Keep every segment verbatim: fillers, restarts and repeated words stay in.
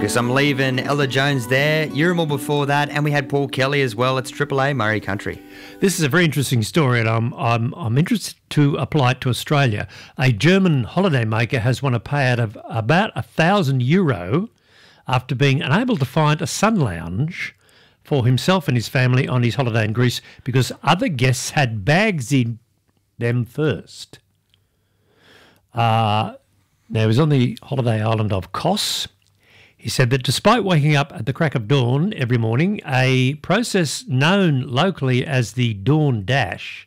Because I'm leaving Ella Jones there, Urimore before that, and we had Paul Kelly as well. It's Triple A Murray Country. This is a very interesting story, and I'm I'm I'm interested to apply it to Australia. A German holidaymaker has won a payout of about a thousand euro after being unable to find a sun lounge for himself and his family on his holiday in Greece because other guests had bags in them first. Uh, now, he was on the holiday island of Kos. He said that despite waking up at the crack of dawn every morning, a process known locally as the Dawn Dash,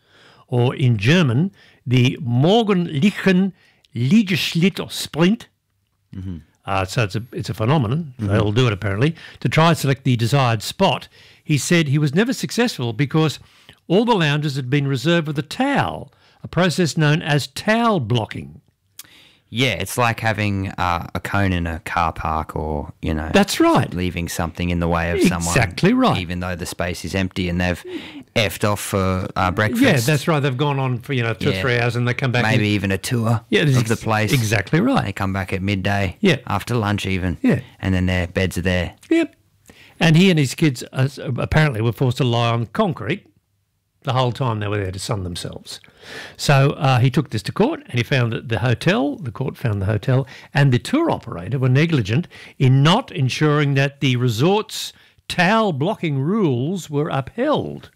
or in German, the Morgenlichen Liegestlit-Sprint, mm-hmm. uh, so it's a, it's a phenomenon, mm-hmm. they'll do it apparently, to try and select the desired spot. He said he was never successful because all the lounges had been reserved with a towel, a process known as towel blocking. Yeah, it's like having uh, a cone in a car park or, you know. That's right. Leaving something in the way of someone. Exactly right. Even though the space is empty and they've effed off for uh, breakfast. Yeah, that's right. They've gone on for, you know, two yeah. or three hours and they come back. Maybe and, even a tour yeah, of ex- the place. Exactly right. They come back at midday. Yeah. After lunch even. Yeah. And then their beds are there. Yep. And he and his kids uh, apparently were forced to lie on concrete the whole time they were there to sun themselves. So uh, he took this to court and he found that the hotel, the court found the hotel and the tour operator were negligent in not ensuring that the resort's towel blocking rules were upheld.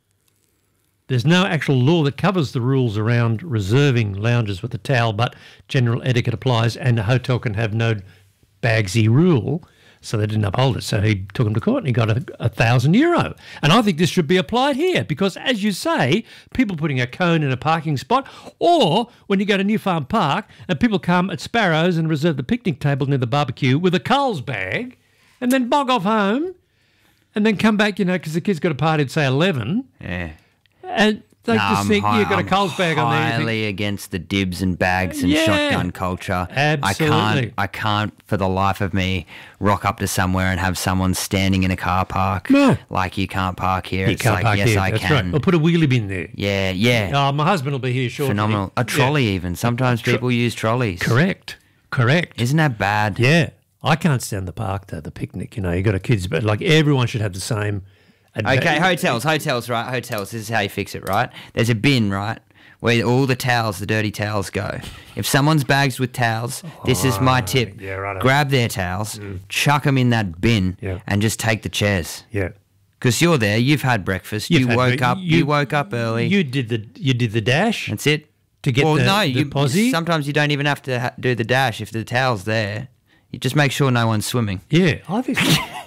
There's no actual law that covers the rules around reserving lounges with a towel, but general etiquette applies and the hotel can have no Bagsy rule. So they didn't uphold it. So he took him to court and he got a, a thousand euro. And I think this should be applied here because, as you say, people putting a cone in a parking spot, or when you go to New Farm Park and people come at Sparrows and reserve the picnic table near the barbecue with a Coles bag and then bog off home and then come back, you know, because the kids got a party at, say, eleven. Yeah. And they no, just I'm think high, you've got I'm a Coles bag on there. Highly against the dibs and bags and yeah, shotgun culture. Absolutely. I can't, I can't for the life of me rock up to somewhere and have someone standing in a car park. No. Like you can't park here. You it's can't like, park yes, here. I That's can. right. Or put a wheelie bin there. Yeah, yeah. Oh, my husband will be here shortly. Phenomenal. A trolley yeah. even. Sometimes Tro- people use trolleys. Correct. Correct. Isn't that bad? Yeah. I can't stand the park, though, the picnic. You know, you got a kids, but like everyone should have the same. Adva- Okay, hotels, hotels, right? Hotels. This is how you fix it, right? There's a bin, right, where all the towels, the dirty towels go. If someone's bags with towels, this is my tip. Yeah, right. Grab their towels, mm. chuck them in that bin, yeah. and just take the chairs. Yeah. Because you're there, you've had breakfast, You've you had woke bre- up, you, you woke up early. You did the you did the dash. That's it. To get well, the, no, the you, posse. Sometimes you don't even have to ha- do the dash if the towel's there. You just make sure no one's swimming. Yeah, I think.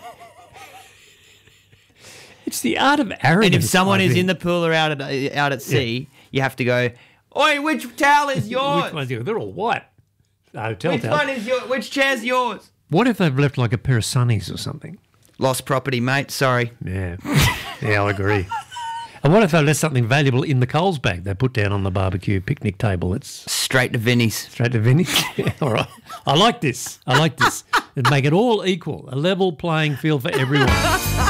It's the art of arrogance. And if someone I is think. in the pool or out at out at sea, yeah. you have to go, oi, which towel is yours? Which one's yours? They're all white. Hotel which towels. one is your? Which chair's yours? What if they've left like a pair of sunnies or something? Lost property, mate. Sorry. Yeah. Yeah, I'll agree. And what if they left something valuable in the Coles bag they put down on the barbecue picnic table? It's straight to Vinnie's. Straight to Vinnie's? Yeah, all right. I like this. I like this. It'd make it all equal, a level playing field for everyone.